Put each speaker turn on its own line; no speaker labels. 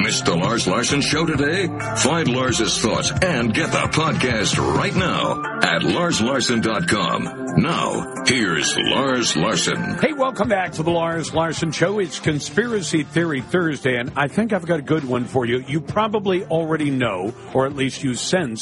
Missed the Lars Larson Show today? Find Lars's thoughts and get the podcast right now at LarsLarson.com. Now, here's Lars Larson.
Hey, welcome back to the Lars Larson Show. It's Conspiracy Theory Thursday, and I think I've got a good one for you. You probably already know, or at least you sense,